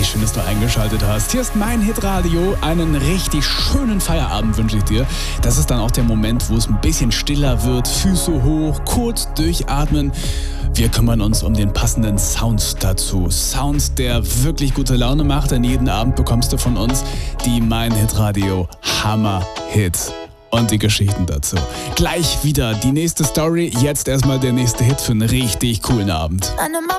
Hey, schön, dass du eingeschaltet hast. Hier ist mein Hitradio. Einen richtig schönen Feierabend wünsche ich dir. Das ist dann auch der Moment, wo es ein bisschen stiller wird. Füße hoch, kurz durchatmen. Wir kümmern uns um den passenden Sound dazu. Sound, der wirklich gute Laune macht, denn jeden Abend bekommst du von uns die Mein Hitradio Hammer-Hits. Und die Geschichten dazu. Gleich wieder die nächste Story. Jetzt erstmal der nächste Hit für einen richtig coolen Abend. Meine Mama